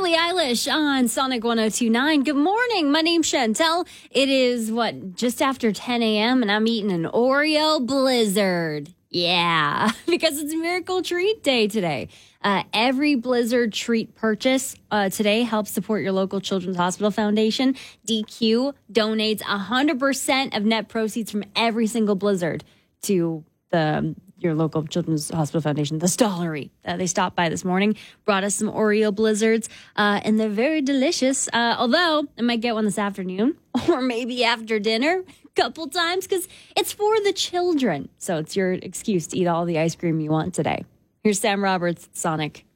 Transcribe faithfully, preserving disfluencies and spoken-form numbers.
Billie Eilish on Sonic one oh two point nine. Good morning. My name's Chantel. It is, what, just after ten a.m. and I'm eating an Oreo Blizzard. Yeah, because it's Miracle Treat Day today. Uh, every Blizzard treat purchase uh, today helps support your local Children's Hospital Foundation. D Q donates one hundred percent of net proceeds from every single Blizzard to the your local Children's Hospital Foundation, the Stollery. Uh, they stopped by this morning, brought us some Oreo Blizzards, uh, and they're very delicious. Uh, although I might get one this afternoon or maybe after dinner a couple times because it's for the children. So it's your excuse to eat all the ice cream you want today. Here's Sam Roberts, Sonic.